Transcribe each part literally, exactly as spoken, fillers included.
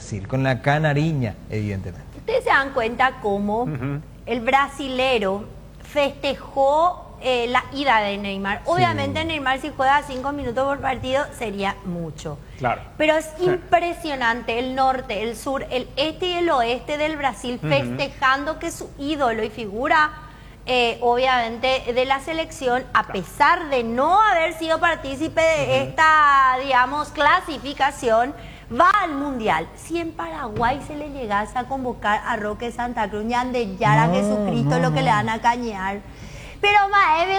Brasil, con la canariña, evidentemente. Ustedes se dan cuenta cómo uh-huh. el brasilero festejó eh, la ida de Neymar. Obviamente sí. Neymar si juega cinco minutos por partido sería mucho. Claro. Pero es impresionante el norte, el sur, el este y el oeste del Brasil uh-huh. festejando que su ídolo y figura eh, obviamente de la selección, a pesar de no haber sido partícipe de uh-huh. esta, digamos, clasificación, va al Mundial. Si en Paraguay se le llegase a convocar a Roque Santa Cruz, Ñande Yara, no, Jesucristo, no, lo que no. le van a cañear. Pero más épico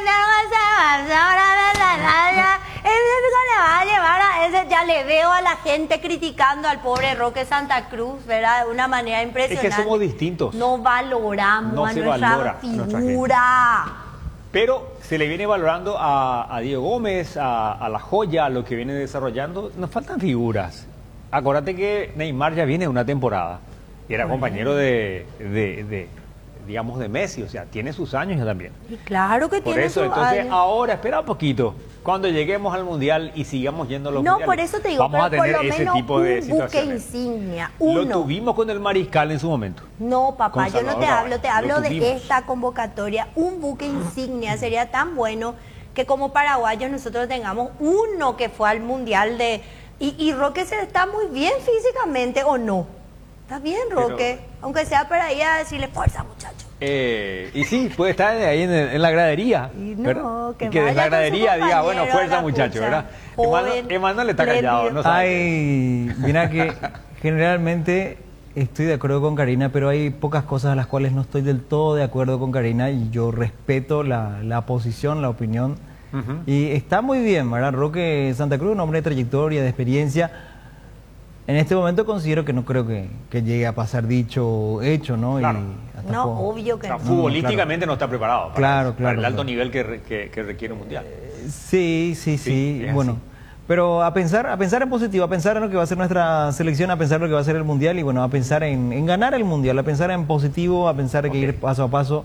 le va a llevar a ese, ya le veo a la gente criticando al pobre Roque Santa Cruz, ¿verdad? De una manera impresionante. Es que somos distintos. No valoramos no a nuestra figura. Pero se le viene valorando a, a Diego Gómez, a, a La Joya, a lo que viene desarrollando. Nos faltan figuras. Acuérdate que Neymar ya viene de una temporada y era bueno. compañero de, de, de, digamos, de Messi. O sea, tiene sus años ya también. Y claro que por tiene eso, sus entonces, años. ahora, espera un poquito. Cuando lleguemos al Mundial y sigamos yendo a los no, mundiales, por eso te digo, vamos a tener por lo ese menos tipo de un situaciones. buque insignia, uno. Lo tuvimos con el Mariscal en su momento. No, papá, yo no te hablo, te hablo de tuvimos. esta convocatoria. Un buque insignia sería tan bueno que como paraguayos nosotros tengamos uno que fue al Mundial de... Y, y Roque se está muy bien físicamente, ¿o no? Está bien, Roque, pero, aunque sea para ir a decirle fuerza, muchacho. Eh, y sí, puede estar ahí en, en la gradería. Y no, que, y que de la gradería diga, bueno, fuerza, muchacho, ¿verdad? Emanuel está callado, no sabe. Ay, mira que generalmente estoy de acuerdo con Karina, pero hay pocas cosas a las cuales no estoy del todo de acuerdo con Karina y yo respeto la, la posición, la opinión. Uh-huh. Y está muy bien, ¿verdad? Roque Santa Cruz, un hombre de trayectoria, de experiencia. En este momento considero que no creo que, que llegue a pasar dicho hecho, ¿no? Claro. Y hasta no, juego. Obvio que o sea, no. Futbolísticamente no, claro. no está preparado para, claro, claro, para el claro. alto nivel que, que, que requiere un mundial. Eh, sí, sí, sí, sí. Bueno, así. Pero a pensar, a pensar en positivo, a pensar en lo que va a ser nuestra selección, a pensar en lo que va a ser el mundial y bueno, a pensar en, en ganar el mundial, a pensar en positivo, a pensar en okay. que ir paso a paso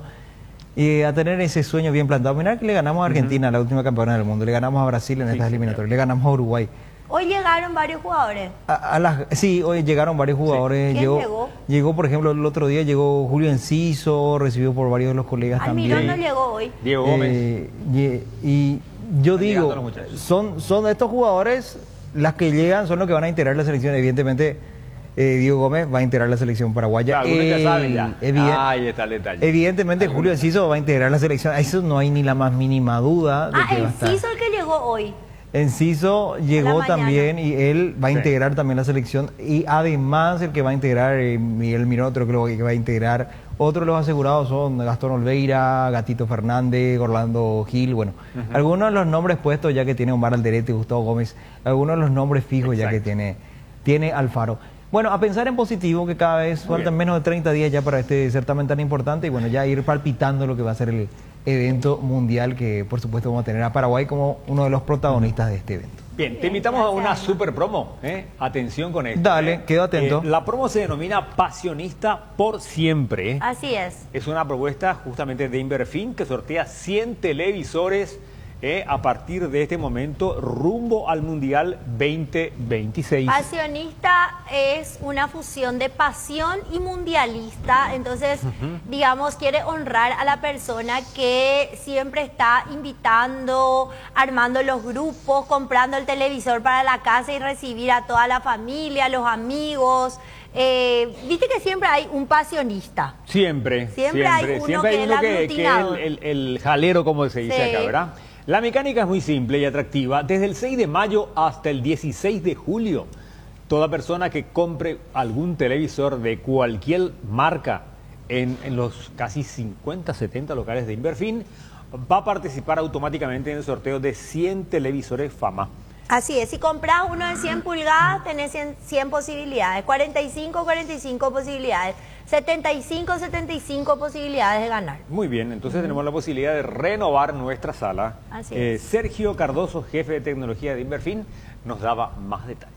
y a tener ese sueño bien plantado. Mirá que le ganamos a Argentina, uh-huh. la última campeona del mundo, le ganamos a Brasil en sí, estas sí, eliminatorias, claro. le ganamos a Uruguay. Hoy llegaron varios jugadores. A, a las, sí, hoy llegaron varios jugadores. Sí. ¿Quién llegó, llegó? Llegó, por ejemplo, el otro día llegó Julio Enciso, recibido por varios de los colegas Almirón también. no llegó hoy. Diego Gómez. Eh, y, y yo Están digo, son, son estos jugadores, las que llegan son los que van a integrar la selección. Evidentemente, eh, Diego Gómez va a integrar la selección paraguaya. Claro, eh, ya saben ya. Evident, Ahí está el detalle. Evidentemente, Julio Enciso va a integrar la selección. A eso no hay ni la más mínima duda. De ah, que va a estar. Enciso el que llegó hoy. Enciso llegó también y él va a integrar sí. también la selección y además el que va a integrar, eh, Miguel Mirón, otro creo que va a integrar, otros de los asegurados son Gastón Olveira, Gatito Fernández, Orlando Gil, bueno, uh-huh. algunos de los nombres puestos ya que tiene Omar Alderete, Gustavo Gómez, algunos de los nombres fijos Exacto. ya que tiene, tiene Alfaro. Bueno, a pensar en positivo, que cada vez Muy faltan bien. menos de treinta días ya para este certamen tan importante y bueno, ya ir palpitando lo que va a ser el evento mundial que por supuesto vamos a tener a Paraguay como uno de los protagonistas de este evento. Bien, te invitamos a una super promo, ¿eh? Atención con esto. Dale, ¿eh? quedo atento. Eh, la promo se denomina Pasionista por Siempre. Así es. Es una propuesta justamente de Inverfin que sortea cien televisores Eh, a partir de este momento rumbo al Mundial veinte veintiséis. Pasionista es una fusión de pasión y mundialista, entonces, uh-huh. digamos, quiere honrar a la persona que siempre está invitando, armando los grupos, comprando el televisor para la casa y recibir a toda la familia, a los amigos. Eh, Viste que siempre hay un pasionista. Siempre. Siempre, siempre hay uno siempre que hay es uno el que, que aglutinador. el, el, el jalero, como se dice sí. acá, ¿verdad? La mecánica es muy simple y atractiva. Desde el seis de mayo hasta el dieciséis de julio, toda persona que compre algún televisor de cualquier marca en, en los casi cincuenta, setenta locales de Inverfin va a participar automáticamente en el sorteo de cien televisores Fama. Así es, si compras uno de cien pulgadas, tenés cien, cien posibilidades, cuarenta y cinco, cuarenta y cinco posibilidades, setenta y cinco, setenta y cinco posibilidades de ganar. Muy bien, entonces uh-huh. tenemos la posibilidad de renovar nuestra sala. Así eh, es. Sergio Cardoso, jefe de tecnología de Inverfin, nos daba más detalles.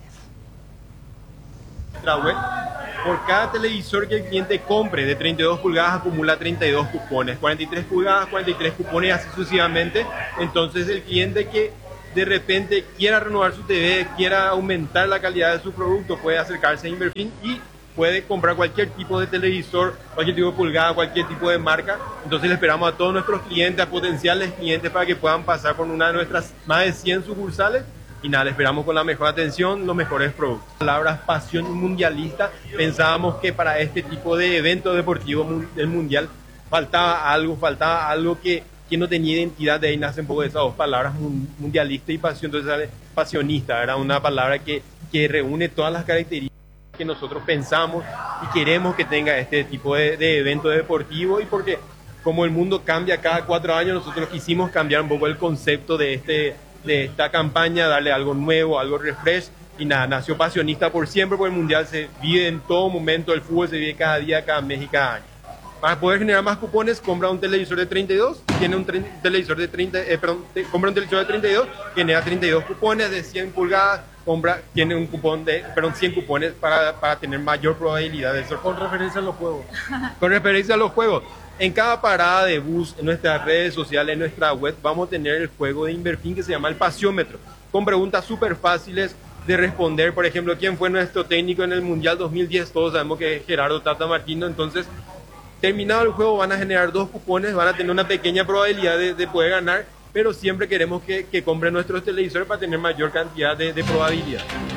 Web, por cada televisor que el cliente compre de treinta y dos pulgadas acumula treinta y dos cupones, cuarenta y tres pulgadas, cuarenta y tres cupones y así sucesivamente. Entonces el cliente que de repente quiera renovar su T V, quiera aumentar la calidad de su producto, puede acercarse a Inverfin y puede comprar cualquier tipo de televisor, cualquier tipo de pulgada, cualquier tipo de marca. Entonces le esperamos a todos nuestros clientes, a potenciales clientes, para que puedan pasar por una de nuestras más de cien sucursales. Y nada, le esperamos con la mejor atención, los mejores productos. Palabras pasión mundialista, pensábamos que para este tipo de evento deportivo del mundial faltaba algo, faltaba algo que, que no tenía identidad. De ahí nacen un poco esas dos palabras, mundialista y pasión. Entonces, pasionista era una palabra que, que reúne todas las características que nosotros pensamos y queremos que tenga este tipo de, de evento deportivo, y porque como el mundo cambia cada cuatro años, nosotros quisimos cambiar un poco el concepto de, este, de esta campaña, darle algo nuevo, algo refresh, y nada, nació Pasionista por siempre, porque el mundial se vive en todo momento, el fútbol se vive cada día, cada mes y cada año. Para poder generar más cupones, compra un televisor de treinta y dos, tiene un televisor de treinta, eh, perdón, te, compra un televisor de treinta y dos, genera treinta y dos cupones de cien pulgadas, compra, tiene un cupón de, perdón, cien cupones para, para tener mayor probabilidad de sorteo. Con referencia a los juegos. Con referencia a los juegos. En cada parada de bus, en nuestras redes sociales, en nuestra web, vamos a tener el juego de Inverfin que se llama el Pasiómetro, con preguntas súper fáciles de responder. Por ejemplo, ¿quién fue nuestro técnico en el Mundial dos mil diez? Todos sabemos que es Gerardo Tata Martino. Entonces, terminado el juego, van a generar dos cupones, van a tener una pequeña probabilidad de, de poder ganar, pero siempre queremos que, que compren nuestros televisores para tener mayor cantidad de, de probabilidad.